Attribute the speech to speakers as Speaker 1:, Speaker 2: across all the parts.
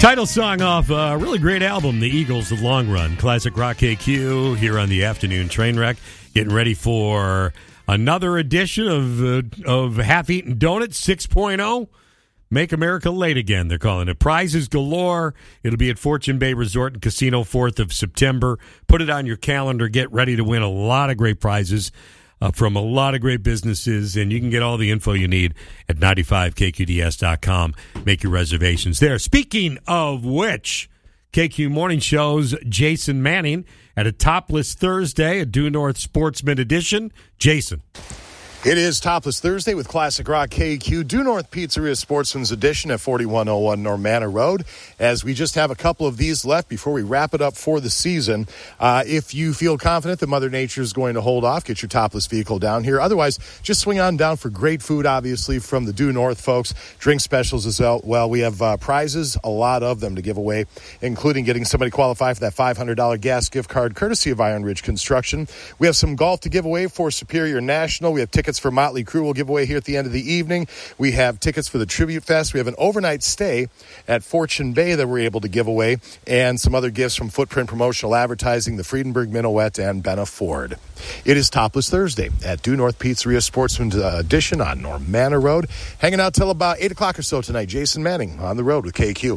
Speaker 1: Title song off a really great album, The Eagles, The Long Run. Classic Rock KQ here on the afternoon train wreck. Getting ready for another edition of Half-Eaten Donuts 6.0. Make America Late Again, they're calling it. Prizes galore. It'll be at Fortune Bay Resort and Casino, 4th of September. Put it on your calendar. Get ready to win a lot of great prizes from a lot of great businesses, and you can get all the info you need at 95kqds.com. Make your reservations there. Speaking of which, KQ Morning Show's Jason Manning at a Topless Thursday, a Due North Sportsman Edition. Jason.
Speaker 2: It is Topless Thursday with Classic Rock KQ, Due North Pizzeria Sportsman's Edition at 4101 North Manor Road. As we just have a couple of these left before we wrap it up for the season. If you feel confident that Mother Nature is going to hold off, get your topless vehicle down here. Otherwise, just swing on down for great food, obviously, from the Due North folks. Drink specials as well. We have prizes, a lot of them to give away, including getting somebody qualified for that $500 gas gift card courtesy of Iron Ridge Construction. We have some golf to give away for Superior National. We have tickets for Motley Crue we'll give away here at the end of the evening. We have tickets for the Tribute Fest. We have an overnight stay at Fortune Bay that we're able to give away, and some other gifts from Footprint Promotional Advertising, the Friedenberg Minuet, and Benna Ford. It is Topless Thursday at Due North Pizzeria Sportsman's Edition on North Manor Road. Hanging out till about 8 o'clock or so tonight. Jason Manning on the road with KQ.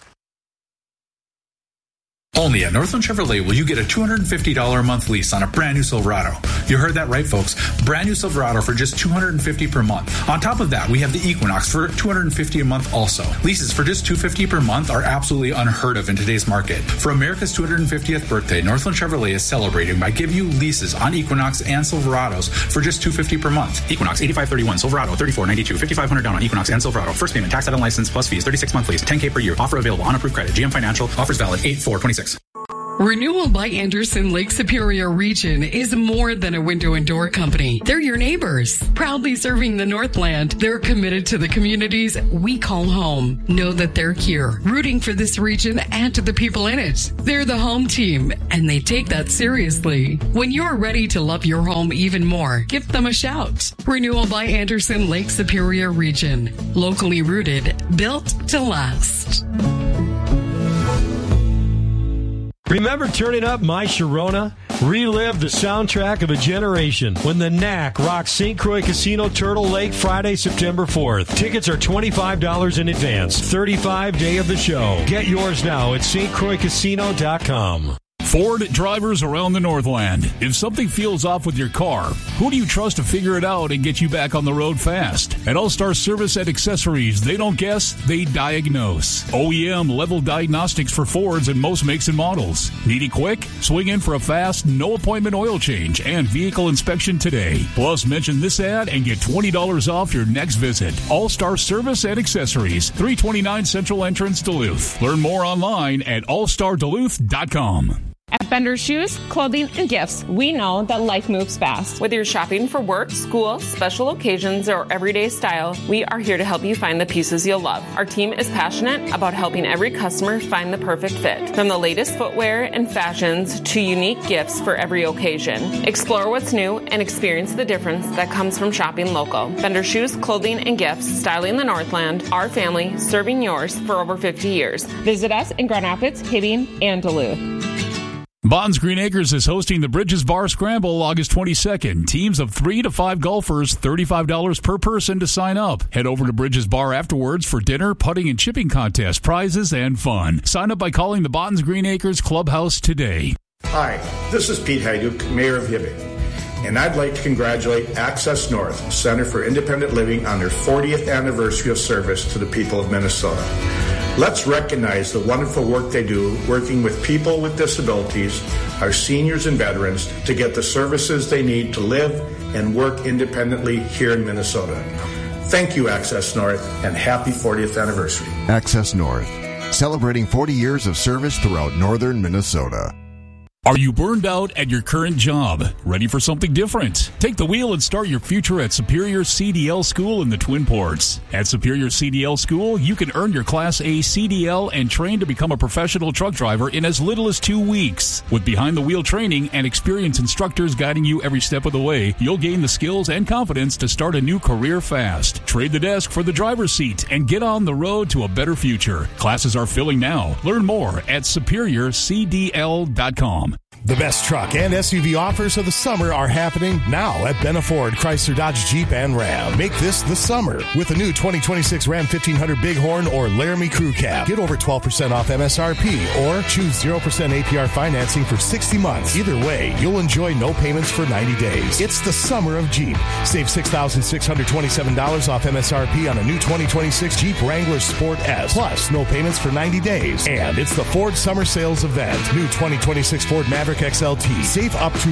Speaker 3: Only at Northland Chevrolet will you get a $250 a month lease on a brand new Silverado. You heard that right, folks. Brand new Silverado for just $250 per month. On top of that, we have the Equinox for $250 a month also. Leases for just $250 per month are absolutely unheard of in today's market. For America's 250th birthday, Northland Chevrolet is celebrating by giving you leases on Equinox and Silverados for just $250 per month. Equinox, $8531, Silverado, $3492, $5,500 down on Equinox and Silverado. First payment, tax title license plus fees, 36 month lease, $10K per year. Offer available on approved credit. GM Financial. Offers valid 8/4/26.
Speaker 4: Renewal by Anderson Lake Superior Region is more than a window and door company. They're your neighbors. Proudly serving the Northland, they're committed to the communities we call home. Know that they're here, rooting for this region and to the people in it. They're the home team, and they take that seriously. When you're ready to love your home even more, give them a shout. Renewal by Anderson Lake Superior Region. Locally rooted, built to last.
Speaker 1: Remember turning up My Sharona? Relive the soundtrack of a generation when the Knack rocks St. Croix Casino Turtle Lake Friday, September 4th. Tickets are $25 in advance. 35 day of the show. Get yours now at stcroixcasino.com.
Speaker 5: Ford drivers around the Northland. If something feels off with your car, who do you trust to figure it out and get you back on the road fast? At All-Star Service and Accessories, they don't guess, they diagnose. OEM level diagnostics for Fords and most makes and models. Need it quick? Swing in for a fast, no-appointment oil change and vehicle inspection today. Plus, mention this ad and get $20 off your next visit. All-Star Service and Accessories, 329 Central Entrance, Duluth. Learn more online at allstarduluth.com.
Speaker 6: At Bender Shoes, Clothing, and Gifts, we know that life moves fast. Whether you're shopping for work, school, special occasions, or everyday style, we are here to help you find the pieces you'll love. Our team is passionate about helping every customer find the perfect fit. From the latest footwear and fashions to unique gifts for every occasion. Explore what's new and experience the difference that comes from shopping local. Bender Shoes, Clothing, and Gifts, styling the Northland, our family, serving yours for over 50 years. Visit us in Grand Rapids, Hibbing, and Duluth.
Speaker 5: Bonds Green Acres is hosting the Bridges Bar Scramble August 22nd. Teams of 3 to 5 golfers, $35 per person to sign up. Head over to Bridges Bar afterwards for dinner, putting and chipping contest, prizes, and fun. Sign up by calling the Bonds Green Acres Clubhouse today.
Speaker 7: Hi, this is Pete Hajduk, Mayor of Hibbing, and I'd like to congratulate Access North, Center for Independent Living, on their 40th anniversary of service to the people of Minnesota. Let's recognize the wonderful work they do working with people with disabilities, our seniors and veterans, to get the services they need to live and work independently here in Minnesota. Thank you, Access North, and happy 40th anniversary.
Speaker 8: Access North, celebrating 40 years of service throughout northern Minnesota.
Speaker 5: Are you burned out at your current job? Ready for something different? Take the wheel and start your future at Superior CDL School in the Twin Ports. At Superior CDL School, you can earn your Class A CDL and train to become a professional truck driver in as little as 2 weeks. With behind-the-wheel training and experienced instructors guiding you every step of the way, you'll gain the skills and confidence to start a new career fast. Trade the desk for the driver's seat and get on the road to a better future. Classes are filling now. Learn more at SuperiorCDL.com.
Speaker 2: The best truck and SUV offers of the summer are happening now at Benna Ford, Chrysler, Dodge, Jeep, and Ram. Make this the summer with a new 2026 Ram 1500 Bighorn or Laramie Crew Cab. Get over 12% off MSRP or choose 0% APR financing for 60 months. Either way, you'll enjoy no payments for 90 days. It's the summer of Jeep. Save $6,627 off MSRP on a new 2026 Jeep Wrangler Sport S. Plus, no payments for 90 days. And it's the Ford Summer Sales Event. New 2026 Ford Maverick XLT. Save up to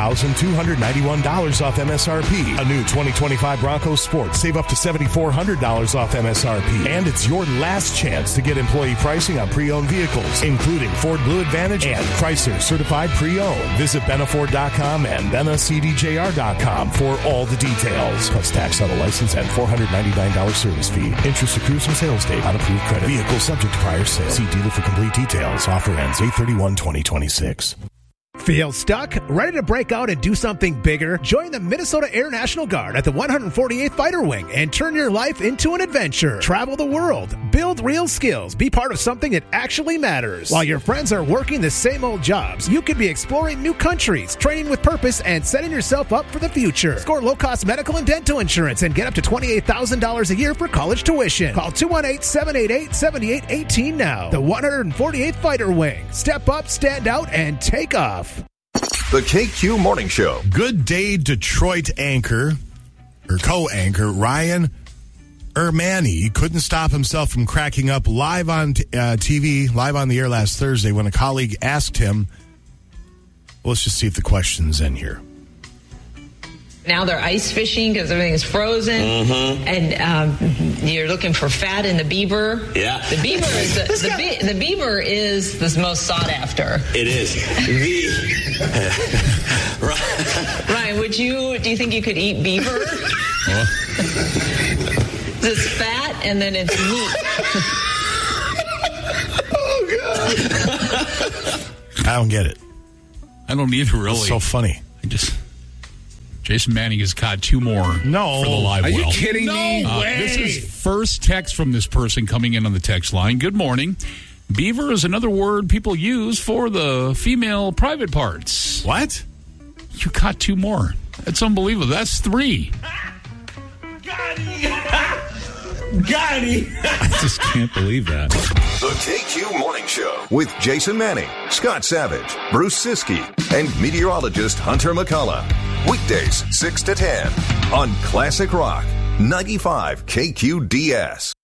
Speaker 2: $4,291 off MSRP. A new 2025 Bronco Sport. Save up to $7,400 off MSRP. And it's your last chance to get employee pricing on pre-owned vehicles, including Ford Blue Advantage and Chrysler Certified Pre-Owned. Visit BennaFord.com and BennaCDJR.com for all the details. Plus tax, auto license, and $499 service fee. Interest accrues from sales date on approved credit. Vehicle subject to prior sale. See dealer for complete details. Offer ends 8/31/2026.
Speaker 8: Feel stuck? Ready to break out and do something bigger? Join the Minnesota Air National Guard at the 148th Fighter Wing and turn your life into an adventure. Travel the world, build real skills, be part of something that actually matters. While your friends are working the same old jobs, you could be exploring new countries, training with purpose, and setting yourself up for the future. Score low-cost medical and dental insurance and get up to $28,000 a year for college tuition. Call 218-788-7818 now. The 148th Fighter Wing. Step up, stand out, and take off.
Speaker 9: The KQ Morning Show.
Speaker 2: Good Day Detroit anchor, or co-anchor, Ryan Ermani couldn't stop himself from cracking up live on TV, live on the air last Thursday when a colleague asked him, well, let's just see if the question's in here.
Speaker 10: Now they're ice fishing because everything is frozen, and you're looking for fat in the beaver.
Speaker 11: Yeah,
Speaker 10: the beaver is the beaver is the most sought after.
Speaker 11: It is.
Speaker 10: Ryan, do you think you could eat beaver? It's fat and then it's meat.
Speaker 2: Oh God! I don't get it.
Speaker 5: I don't either. Really,
Speaker 2: it's so funny.
Speaker 5: Jason Manning has caught 2 more for the live well.
Speaker 3: Are you kidding me?
Speaker 5: No way. This is first text from this person coming in on the text line. Good morning. Beaver is another word people use for the female private parts.
Speaker 2: What?
Speaker 5: You caught 2 more. That's unbelievable. That's 3.
Speaker 11: Got it.
Speaker 3: I just can't believe that.
Speaker 9: The KQ Morning Show with Jason Manning, Scott Savage, Bruce Siskey, and meteorologist Hunter McCullough. Weekdays 6 to 10 on Classic Rock 95 KQDS.